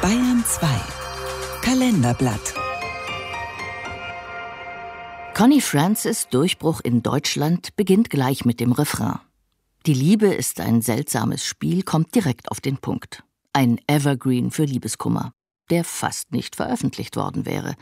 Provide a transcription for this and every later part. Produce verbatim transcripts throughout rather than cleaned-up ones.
Bayern zwei Kalenderblatt. Connie Francis' Durchbruch in Deutschland beginnt gleich mit dem Refrain. Die Liebe ist ein seltsames Spiel, kommt direkt auf den Punkt. Ein Evergreen für Liebeskummer, der fast nicht veröffentlicht worden wäre.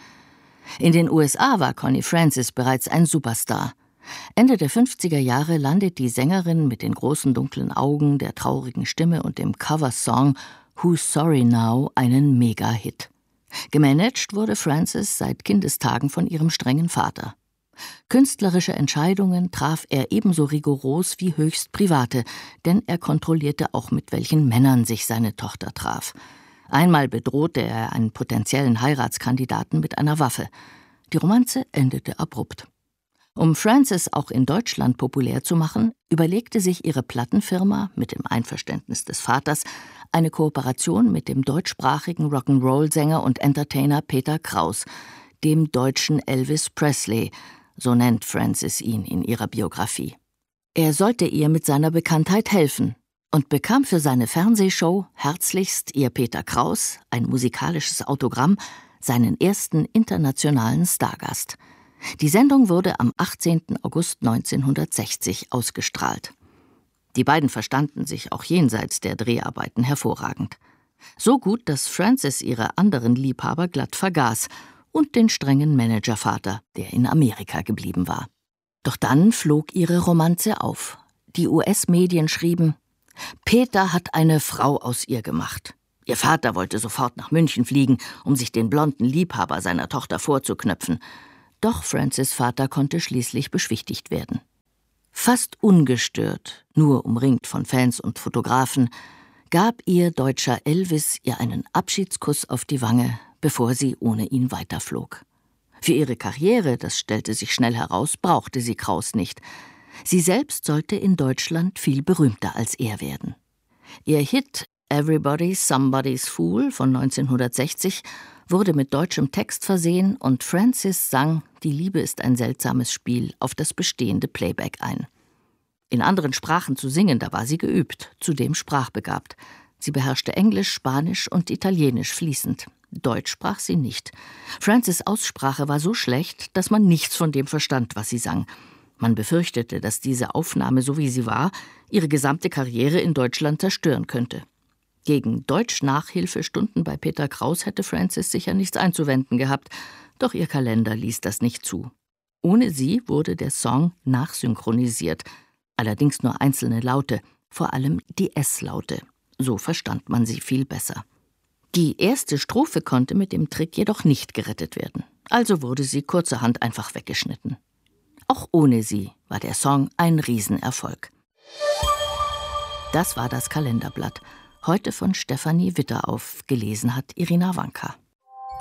In den U S A war Connie Francis bereits ein Superstar. Ende der fünfziger Jahre landet die Sängerin mit den großen dunklen Augen, der traurigen Stimme und dem Coversong Who's Sorry Now einen Mega-Hit. Gemanagt wurde Francis seit Kindestagen von ihrem strengen Vater. Künstlerische Entscheidungen traf er ebenso rigoros wie höchst private, denn er kontrollierte auch, mit welchen Männern sich seine Tochter traf. Einmal bedrohte er einen potenziellen Heiratskandidaten mit einer Waffe. Die Romanze endete abrupt. Um Francis auch in Deutschland populär zu machen, überlegte sich ihre Plattenfirma mit dem Einverständnis des Vaters eine Kooperation mit dem deutschsprachigen Rock'n'Roll-Sänger und Entertainer Peter Kraus, dem deutschen Elvis Presley, so nennt Francis ihn in ihrer Biografie. Er sollte ihr mit seiner Bekanntheit helfen und bekam für seine Fernsehshow herzlichst ihr Peter Kraus, ein musikalisches Autogramm, seinen ersten internationalen Stargast. Die Sendung wurde am achtzehnten August neunzehnhundertsechzig ausgestrahlt. Die beiden verstanden sich auch jenseits der Dreharbeiten hervorragend. So gut, dass Francis ihre anderen Liebhaber glatt vergaß und den strengen Managervater, der in Amerika geblieben war. Doch dann flog ihre Romanze auf. Die U S-Medien schrieben: Peter hat eine Frau aus ihr gemacht. Ihr Vater wollte sofort nach München fliegen, um sich den blonden Liebhaber seiner Tochter vorzuknöpfen. Doch Francis' Vater konnte schließlich beschwichtigt werden. Fast ungestört, nur umringt von Fans und Fotografen, gab ihr deutscher Elvis ihr einen Abschiedskuss auf die Wange, bevor sie ohne ihn weiterflog. Für ihre Karriere, das stellte sich schnell heraus, brauchte sie Kraus nicht. Sie selbst sollte in Deutschland viel berühmter als er werden. Ihr Hit Everybody's Somebody's Fool von neunzehnhundertsechzig wurde mit deutschem Text versehen und Francis sang »Die Liebe ist ein seltsames Spiel« auf das bestehende Playback ein. In anderen Sprachen zu singen, da war sie geübt, zudem sprachbegabt. Sie beherrschte Englisch, Spanisch und Italienisch fließend. Deutsch sprach sie nicht. Francis' Aussprache war so schlecht, dass man nichts von dem verstand, was sie sang. Man befürchtete, dass diese Aufnahme, so wie sie war, ihre gesamte Karriere in Deutschland zerstören könnte. Gegen Deutsch-Nachhilfestunden bei Peter Kraus hätte Francis sicher nichts einzuwenden gehabt, doch ihr Kalender ließ das nicht zu. Ohne sie wurde der Song nachsynchronisiert, allerdings nur einzelne Laute, vor allem die S-Laute. So verstand man sie viel besser. Die erste Strophe konnte mit dem Trick jedoch nicht gerettet werden, also wurde sie kurzerhand einfach weggeschnitten. Auch ohne sie war der Song ein Riesenerfolg. Das war das Kalenderblatt. Heute von Stefanie Witterauf, gelesen hat Irina Wanka.